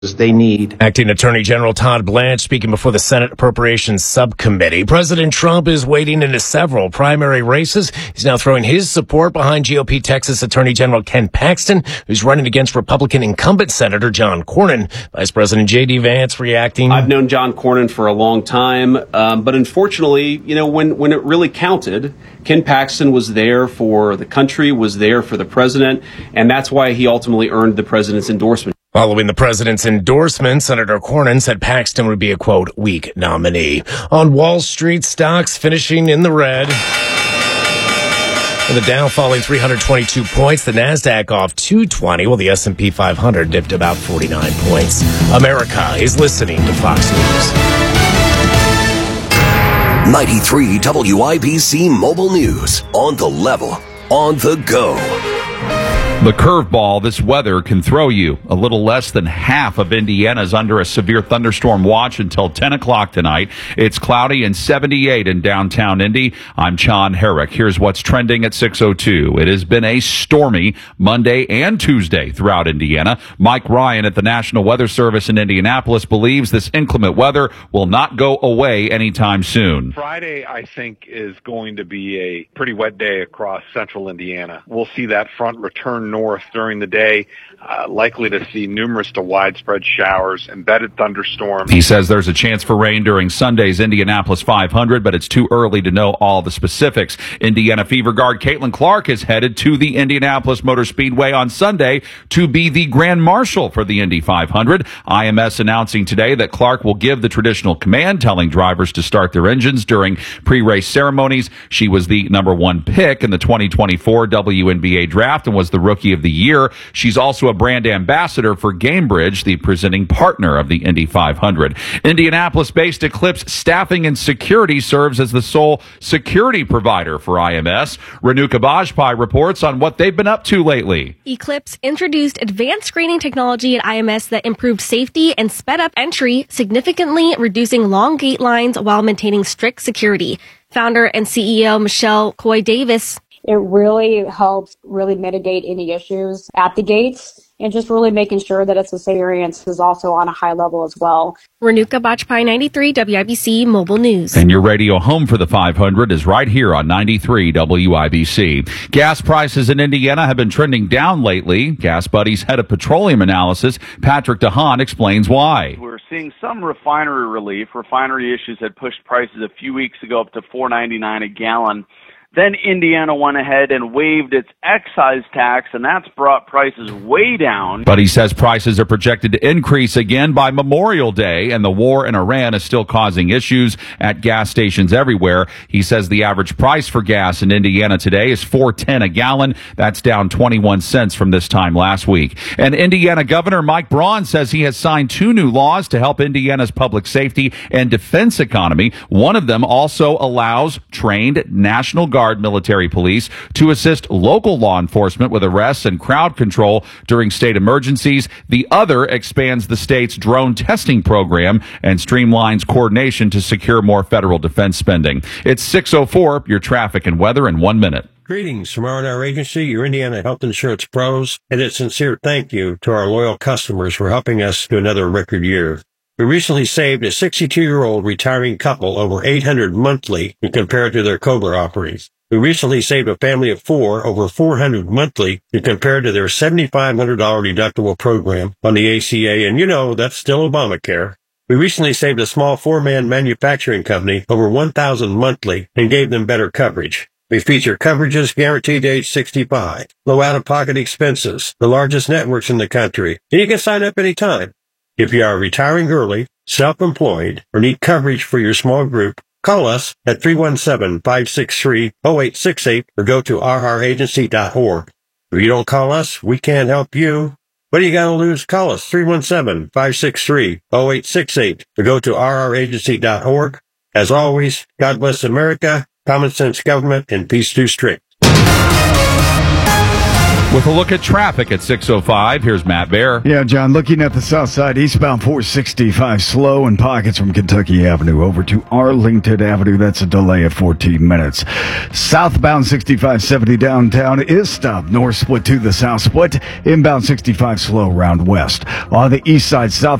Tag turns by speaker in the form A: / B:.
A: they need.
B: Acting Attorney General Todd Blanche speaking before the Senate Appropriations Subcommittee. President Trump is wading into several primary races. He's now throwing his support behind GOP Texas Attorney General Ken Paxton, who's running against Republican incumbent Senator John Cornyn. Vice President J.D. Vance reacting.
C: I've known John Cornyn for a long time, but unfortunately, when it really counted, Ken Paxton was there for the country, was there for the president, and that's why he ultimately earned the president's endorsement.
B: Following the president's endorsement, Senator Cornyn said Paxton would be a, quote, weak nominee. On Wall Street, stocks finishing in the red. The Dow falling 322 points, the NASDAQ off 220, while the S&P 500 dipped about 49 points. America is listening to Fox News.
D: 93 WIBC Mobile News. On the level, on the go.
E: The curveball this weather can throw you. A little less than half of Indiana is under a severe thunderstorm watch until 10 o'clock tonight. It's cloudy and 78 in downtown Indy. I'm John Herrick. Here's what's trending at 6:02. It has been a stormy Monday and Tuesday throughout Indiana. Mike Ryan at the National Weather Service in Indianapolis believes this inclement weather will not go away anytime soon.
F: Friday, I think, is going to be a pretty wet day across central Indiana. We'll see that front return north during the day, likely to see numerous to widespread showers, embedded thunderstorms.
E: He says there's a chance for rain during Sunday's Indianapolis 500, but it's too early to know all the specifics. Indiana Fever guard Caitlin Clark is headed to the Indianapolis Motor Speedway on Sunday to be the Grand Marshal for the Indy 500. IMS announcing today that Clark will give the traditional command, telling drivers to start their engines during pre-race ceremonies. She was the number one pick in the 2024 WNBA draft and was the Rookie of the Year. She's also a brand ambassador for Gamebridge, the presenting partner of the Indy 500. Indianapolis-based Eclipse Staffing and Security serves as the sole security provider for IMS. Renuka Bajpai reports on what they've been up to lately.
G: Eclipse introduced advanced screening technology at IMS that improved safety and sped up entry, significantly reducing long gate lines while maintaining strict security. Founder and CEO Michelle Coy Davis.
H: It really helps really mitigate any issues at the gates and just really making sure that its experience is also on a high level as well.
G: Renuka Bajpai, 93 WIBC Mobile News.
E: And your radio home for the 500 is right here on 93 WIBC. Gas prices in Indiana have been trending down lately. Gas Buddy's head of petroleum analysis, Patrick DeHaan, explains why.
I: We're seeing some refinery relief. Refinery issues had pushed prices a few weeks ago up to $4.99 a gallon. Then Indiana went ahead and waived its excise tax, and that's brought prices way down.
E: But he says prices are projected to increase again by Memorial Day, and the war in Iran is still causing issues at gas stations everywhere. He says the average price for gas in Indiana today is $4.10 a gallon. That's down 21 cents from this time last week. And Indiana Governor Mike Braun says he has signed 2 new laws to help Indiana's public safety and defense economy. One of them also allows trained National Guard military police to assist local law enforcement with arrests and crowd control during state emergencies. The other expands the state's drone testing program and streamlines coordination to secure more federal defense spending. It's 6:04, your traffic and weather in 1 minute.
J: Greetings from R&R Agency, your Indiana health insurance pros, and a sincere thank you to our loyal customers for helping us to another record year. We recently saved a 62-year-old retiring couple over $800 monthly when compared to their COBRA offerings. We recently saved a family of 4 over $400 monthly when compared to their $7,500 deductible program on the ACA, and that's still Obamacare. We recently saved a small 4-man manufacturing company over $1,000 monthly and gave them better coverage. We feature coverages guaranteed to age 65, low out-of-pocket expenses, the largest networks in the country, and you can sign up anytime. If you are retiring early, self-employed, or need coverage for your small group, call us at 317-563-0868 or go to rragency.org. If you don't call us, we can't help you. What do you got to lose? Call us 317-563-0868 or go to rragency.org. As always, God bless America, common sense government, and peace through strict.
E: With a look at traffic at 6:05, here's Matt Bear.
A: Yeah, John, looking at the south side, eastbound 465 slow in pockets from Kentucky Avenue over to Arlington Avenue. That's a delay of 14 minutes. Southbound 6570 downtown is stopped. North split to the south split. Inbound 65 slow round west. On the east side, south